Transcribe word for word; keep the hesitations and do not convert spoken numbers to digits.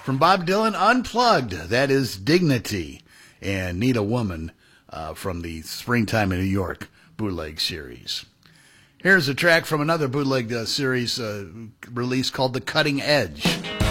From Bob Dylan, Unplugged, that is Dignity, and Need a Woman uh, from the Springtime in New York bootleg series. Here's a track from another bootleg uh, series uh, release called The Cutting Edge.